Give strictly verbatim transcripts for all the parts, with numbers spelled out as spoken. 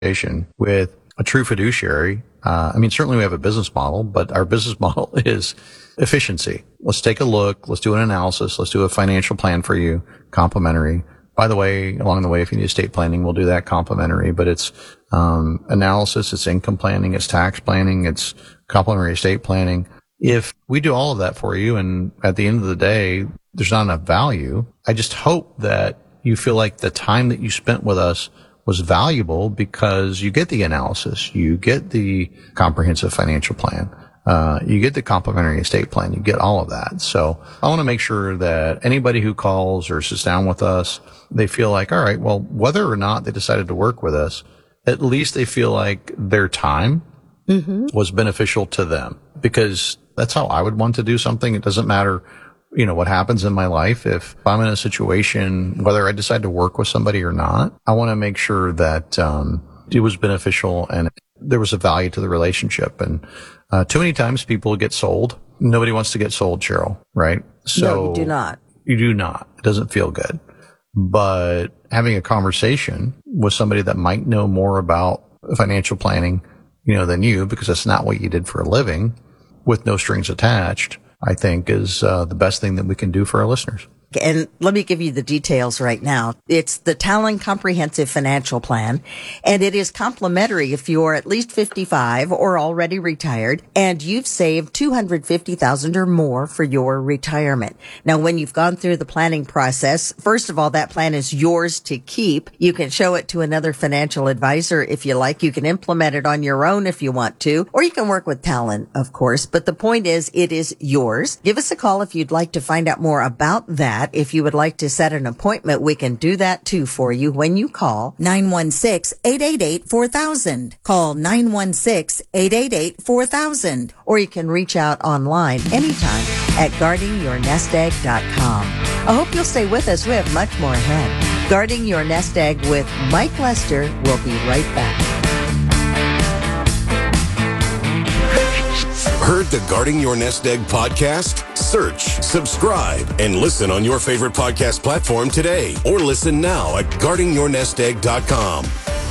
with a true fiduciary. Uh, I mean, certainly we have a business model, but our business model is efficiency. Let's take a look. Let's do an analysis. Let's do a financial plan for you, complimentary. By the way, along the way, if you need estate planning, we'll do that complimentary, but it's, um, analysis, it's income planning, it's tax planning, it's complimentary estate planning. If we do all of that for you and at the end of the day, there's not enough value, I just hope that you feel like the time that you spent with us was valuable because you get the analysis, you get the comprehensive financial plan, uh, you get the complimentary estate plan, you get all of that. So I want to make sure that anybody who calls or sits down with us, they feel like, all right, well, whether or not they decided to work with us, at least they feel like their time mm-hmm. was beneficial to them, because that's how I would want to do something. It doesn't matter, you know, what happens in my life. If I'm in a situation, whether I decide to work with somebody or not, I want to make sure that, um, it was beneficial and there was a value to the relationship. And, uh, too many times people get sold. Nobody wants to get sold, Cheryl, right? So no, you do not. You do not. It doesn't feel good. But having a conversation with somebody that might know more about financial planning, you know, than you, because that's not what you did for a living, with no strings attached, I think is uh, the best thing that we can do for our listeners. And let me give you the details right now. It's the Talon Comprehensive Financial Plan, and it is complimentary if you're at least fifty-five or already retired, and you've saved two hundred fifty thousand dollars or more for your retirement. Now, when you've gone through the planning process, first of all, that plan is yours to keep. You can show it to another financial advisor if you like. You can implement it on your own if you want to, or you can work with Talon, of course. But the point is, it is yours. Give us a call if you'd like to find out more about that. If you would like to set an appointment, we can do that too for you when you call nine one six, eight eight eight, four thousand. Call nine one six, eight eight eight, four thousand. Or you can reach out online anytime at guarding your nest egg dot com. I hope you'll stay with us. We have much more ahead. Guarding Your Nest Egg with Mike Lester. We'll be right back. Heard the Guarding Your Nest Egg podcast? Search, subscribe, and listen on your favorite podcast platform today. Or listen now at guarding your nest egg dot com.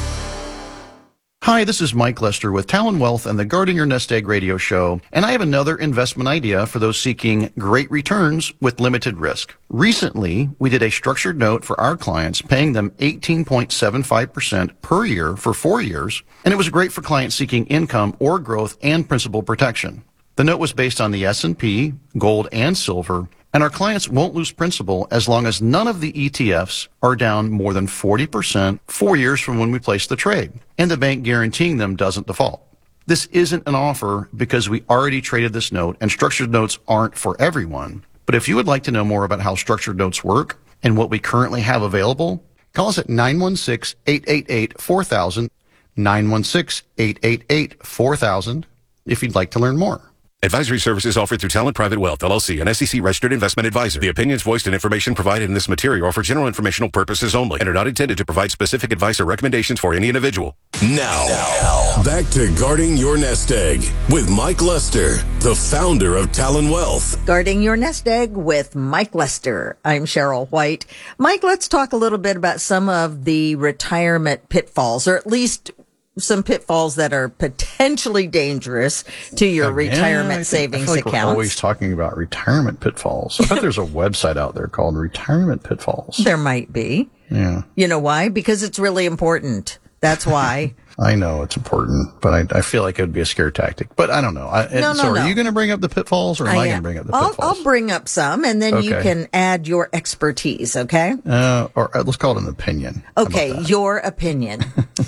Hi, this is Mike Lester with Talon Wealth and the Guarding Your Nest Egg radio show, and I have another investment idea for those seeking great returns with limited risk. Recently, we did a structured note for our clients, paying them eighteen point seven five percent per year for four years, and it was great for clients seeking income or growth and principal protection. The note was based on the S and P, gold, and silver, and our clients won't lose principal as long as none of the E T Fs are down more than forty percent four years from when we placed the trade, and the bank guaranteeing them doesn't default. This isn't an offer because we already traded this note, and structured notes aren't for everyone. But if you would like to know more about how structured notes work and what we currently have available, call us at nine one six, eight eight eight, four thousand, nine one six, eight eight eight, four thousand, if you'd like to learn more. Advisory services offered through Talent Private Wealth, L L C, an S E C-registered investment advisor. The opinions voiced and information provided in this material are for general informational purposes only and are not intended to provide specific advice or recommendations for any individual. Now, now, back to Guarding Your Nest Egg with Mike Lester, the founder of Talon Wealth. Guarding Your Nest Egg with Mike Lester. I'm Cheryl White. Mike, let's talk a little bit about some of the retirement pitfalls, or at least some pitfalls that are potentially dangerous to your Again, retirement I think, savings I feel like accounts. We're always talking about retirement pitfalls. I bet there's a website out there called Retirement Pitfalls. There might be. Yeah. You know why? Because it's really important. That's why. I know it's important, but I, I feel like it would be a scare tactic. But I don't know. I, no, no, so no. are you going to bring up the pitfalls, or am I, I going to bring up the I'll, pitfalls? I'll bring up some, and then okay. you can add your expertise, okay? Uh, or uh, let's call it an opinion. Okay, your opinion.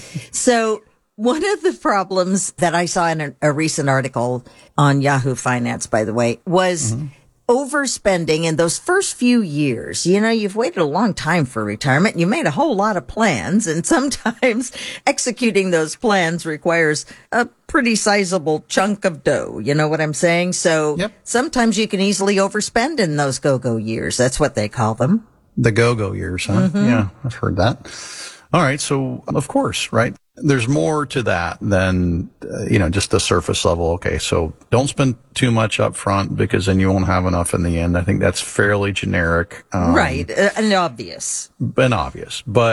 So one of the problems that I saw in a, a recent article on Yahoo Finance, by the way, was mm-hmm. overspending in those first few years. You know, you've waited a long time for retirement. You made a whole lot of plans, and sometimes executing those plans requires a pretty sizable chunk of dough. You know what I'm saying? So yep. sometimes you can easily overspend in those go-go years. That's what they call them. The go-go years, huh? Mm-hmm. Yeah, I've heard that. All right. So, of course, right? There's more to that than, uh, you know, just the surface level. Okay. So don't spend too much up front because then you won't have enough in the end. I think that's fairly generic. Um, right. Uh, and obvious. And obvious. But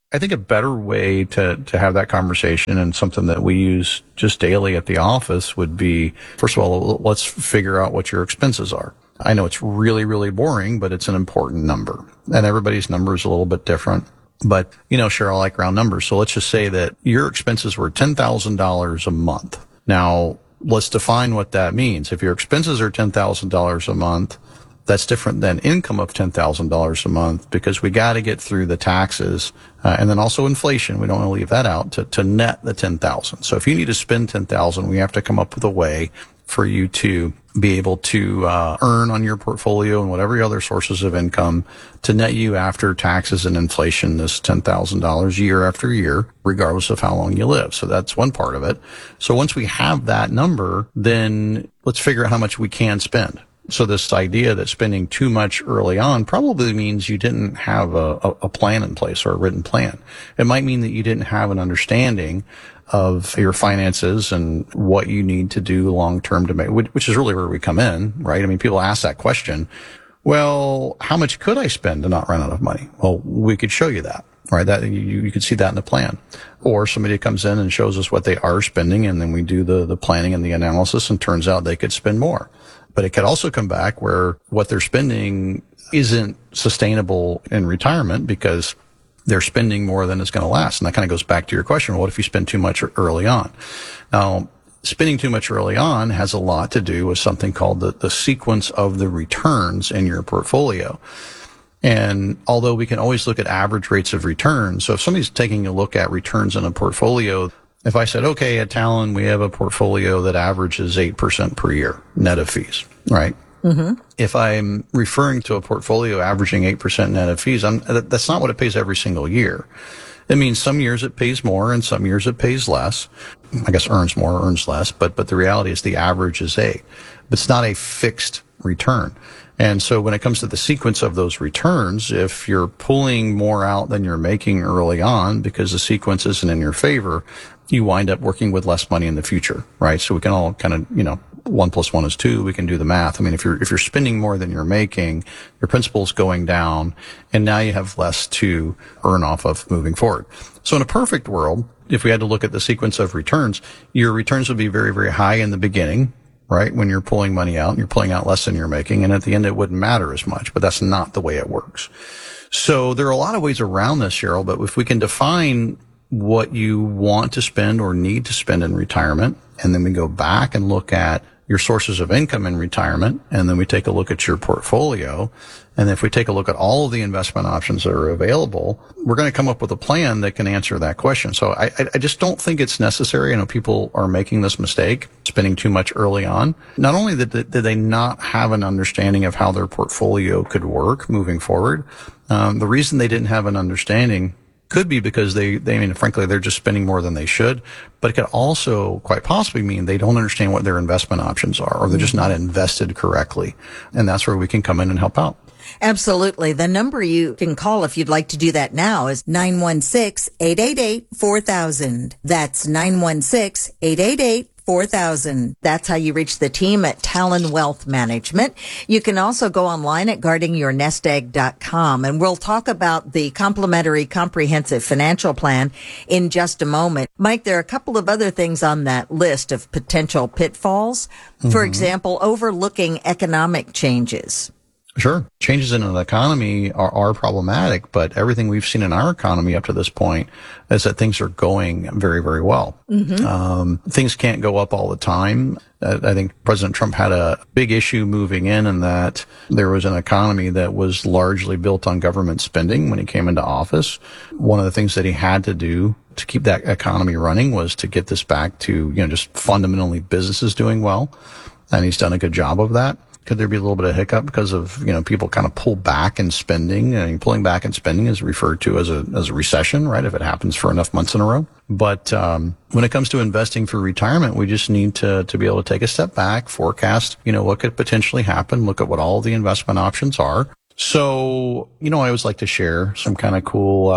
I think a better way to, to have that conversation, and something that we use just daily at the office, would be, first of all, let's figure out what your expenses are. I know it's really, really boring, but it's an important number, and everybody's number is a little bit different. But, you know, Cheryl, I like round numbers. So let's just say that your expenses were ten thousand dollars a month. Now, let's define what that means. If your expenses are ten thousand dollars a month, that's different than income of ten thousand dollars a month, because we got to get through the taxes uh, and then also inflation. We don't want to leave that out to, to net the ten thousand. So if you need to spend ten thousand, we have to come up with a way for you to be able to uh, earn on your portfolio and whatever your other sources of income to net you after taxes and inflation this ten thousand dollars year after year, regardless of how long you live. So that's one part of it. So once we have that number, then let's figure out how much we can spend. So this idea that spending too much early on probably means you didn't have a, a plan in place, or a written plan. It might mean that you didn't have an understanding of your finances and what you need to do long term to make, which is really where we come in, right? I mean, people ask that question. Well, how much could I spend to not run out of money? Well, we could show you that, right? That you, you could see that in the plan. Or somebody comes in and shows us what they are spending, and then we do the, the planning and the analysis, and turns out they could spend more. But it could also come back where what they're spending isn't sustainable in retirement, because they're spending more than it's going to last. And that kind of goes back to your question. What if you spend too much early on? Now, spending too much early on has a lot to do with something called the, the sequence of the returns in your portfolio. And although we can always look at average rates of return, so if somebody's taking a look at returns in a portfolio, if I said, okay, at Talon, we have a portfolio that averages eight percent per year, net of fees, right? Mm-hmm. If I'm referring to a portfolio averaging eight percent net of fees, I'm, that's not what it pays every single year. It means some years it pays more and some years it pays less. I guess earns more, earns less, but, but the reality is the average is eight. But it's not a fixed return. And so when it comes to the sequence of those returns, if you're pulling more out than you're making early on because the sequence isn't in your favor, you wind up working with less money in the future, right? So we can all kind of, you know, one plus one is two. We can do the math. I mean, if you're, if you're spending more than you're making, your principal's going down, and now you have less to earn off of moving forward. So in a perfect world, if we had to look at the sequence of returns, your returns would be very, very high in the beginning, right? When you're pulling money out and you're pulling out less than you're making. And at the end, it wouldn't matter as much, but that's not the way it works. So there are a lot of ways around this, Cheryl, but if we can define what you want to spend or need to spend in retirement, and then we go back and look at your sources of income in retirement, and then we take a look at your portfolio, and if we take a look at all of the investment options that are available, we're going to come up with a plan that can answer that question. So I, I just don't think it's necessary. I know people are making this mistake, spending too much early on. Not only did, did they not have an understanding of how their portfolio could work moving forward, um, the reason they didn't have an understanding could be because they, they, I mean, frankly, they're just spending more than they should, but it could also quite possibly mean they don't understand what their investment options are, or they're just not invested correctly. And that's where we can come in and help out. Absolutely. The number you can call if you'd like to do that now is nine one six, eight eight eight, four thousand. That's nine one six, eight eight eight, four thousand. That's how you reach the team at Talon Wealth Management. You can also go online at guarding your nest egg dot com, and we'll talk about the complimentary comprehensive financial plan in just a moment. Mike, there are a couple of other things on that list of potential pitfalls. Mm-hmm. For example, overlooking economic changes. Sure. Changes in an economy are, are problematic, but everything we've seen in our economy up to this point is that things are going very, very well. Mm-hmm. Um, things can't go up all the time. I think President Trump had a big issue moving in, in that there was an economy that was largely built on government spending when he came into office. One of the things that he had to do to keep that economy running was to get this back to, you know, just fundamentally businesses doing well. And he's done a good job of that. Could there be a little bit of hiccup because of, you know, people kind of pull back in spending? And pulling back in spending is referred to as a as a recession, right? If it happens for enough months in a row. But um when it comes to investing for retirement, we just need to to be able to take a step back, forecast, you know, what could potentially happen, look at what all the investment options are. So, you know, I always like to share some kind of cool um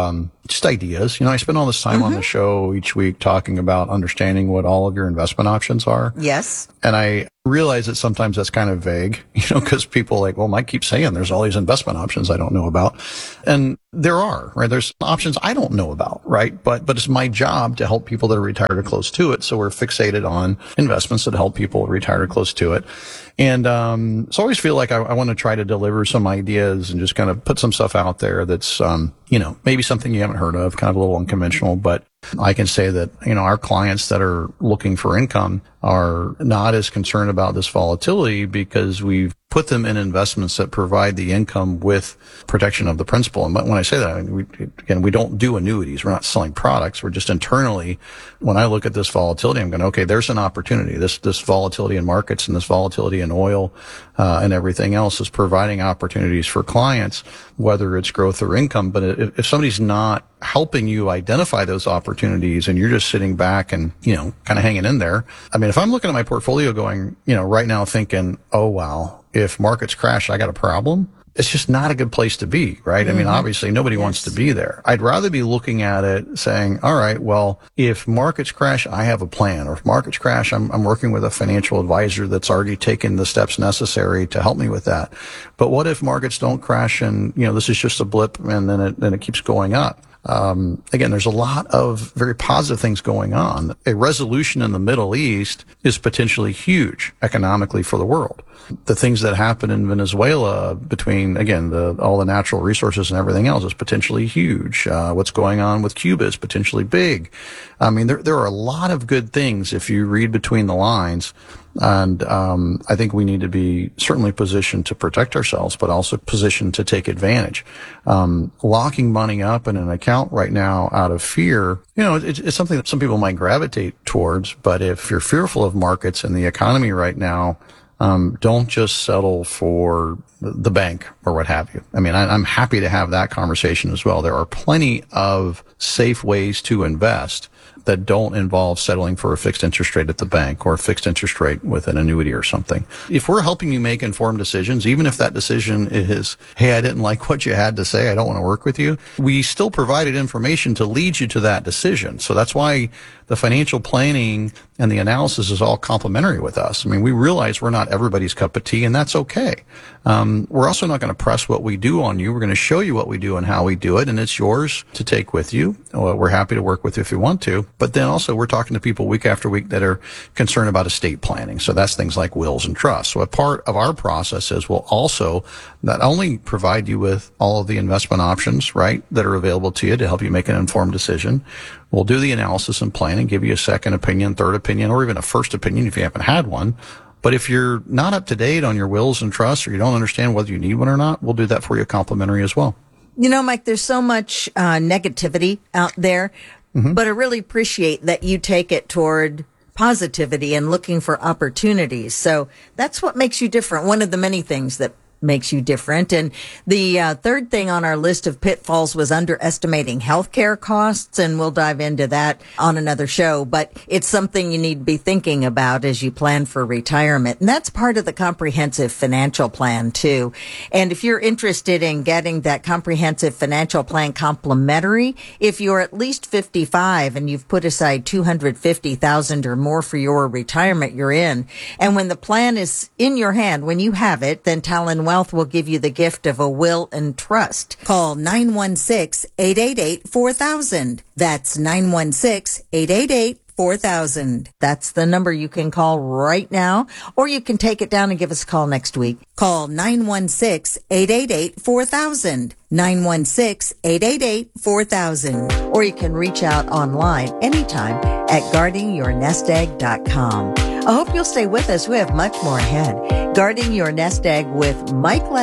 just ideas. You know, I spend all this time mm-hmm. on the show each week talking about understanding what all of your investment options are. Yes. And I realize that sometimes that's kind of vague, you know, because people are like, well, Mike keeps saying there's all these investment options I don't know about. And there are, right? There's options I don't know about, right? But, but it's my job to help people that are retired or close to it. So we're fixated on investments that help people retired or close to it. And, um, so I always feel like I, I want to try to deliver some ideas and just kind of put some stuff out there that's, um, you know, maybe something you haven't heard of, kind of a little unconventional, but I can say that, you know, our clients that are looking for income are not as concerned about this volatility because we've put them in investments that provide the income with protection of the principal. And when I say that, I mean, we, again, we don't do annuities. We're not selling products. We're just internally, when I look at this volatility, I'm going, okay, there's an opportunity. This, this volatility in markets and this volatility in oil, uh, and everything else is providing opportunities for clients, whether it's growth or income. But if, if somebody's not helping you identify those opportunities and you're just sitting back and, you know, kind of hanging in there. I mean, if I'm looking at my portfolio going, you know, right now thinking, oh, wow, if markets crash, I got a problem. It's just not a good place to be, right? Mm-hmm. I mean, obviously nobody yes. wants to be there. I'd rather be looking at it saying, all right, well, if markets crash, I have a plan. Or if markets crash, I'm, I'm working with a financial advisor that's already taken the steps necessary to help me with that. But what if markets don't crash and, you know, this is just a blip and then it, then it keeps going up? Um, again, there's a lot of very positive things going on. A resolution in the Middle East is potentially huge economically for the world. The things that happen in Venezuela between, again, the, all the natural resources and everything else is potentially huge. Uh, what's going on with Cuba is potentially big. I mean, there, there are a lot of good things if you read between the lines. And, um, I think we need to be certainly positioned to protect ourselves, but also positioned to take advantage. Um, locking money up in an account right now out of fear, you know, it's, it's something that some people might gravitate towards. But if you're fearful of markets and the economy right now, um, don't just settle for the bank or what have you. I mean, I, I'm happy to have that conversation as well. There are plenty of safe ways to invest that don't involve settling for a fixed interest rate at the bank or a fixed interest rate with an annuity or something. If we're helping you make informed decisions, even if that decision is, hey, I didn't like what you had to say, I don't want to work with you, we still provided information to lead you to that decision. So that's why the financial planning and the analysis is all complementary with us. I mean, we realize we're not everybody's cup of tea, and that's okay. Um, we're also not going to press what we do on you. We're going to show you what we do and how we do it, and it's yours to take with you. We're happy to work with you if you want to. But then also we're talking to people week after week that are concerned about estate planning. So that's things like wills and trusts. So a part of our process is we'll also not only provide you with all of the investment options, right, that are available to you to help you make an informed decision. We'll do the analysis and plan and give you a second opinion, third opinion, or even a first opinion if you haven't had one. But if you're not up to date on your wills and trusts or you don't understand whether you need one or not, we'll do that for you complimentary as well. You know, Mike, there's so much uh, negativity out there, mm-hmm. but I really appreciate that you take it toward positivity and looking for opportunities. So that's what makes you different. One of the many things that makes you different. And the uh, third thing on our list of pitfalls was underestimating healthcare costs, and we'll dive into that on another show. But it's something you need to be thinking about as you plan for retirement. And that's part of the comprehensive financial plan, too. And if you're interested in getting that comprehensive financial plan complimentary, if you're at least fifty-five and you've put aside two hundred fifty thousand dollars or more for your retirement, you're in. And when the plan is in your hand, when you have it, then Talon Wealth will give you the gift of a will and trust. Call nine one six, eight eight eight, four thousand. That's nine one six, eight eight eight, four thousand. That's the number you can call right now, or you can take it down and give us a call next week. Call nine one six, eight eight eight, four thousand. nine one six, eight eight eight, four thousand. Or you can reach out online anytime at guarding your nest egg dot com. I hope you'll stay with us. We have much more ahead. Guarding Your Nest Egg with Mike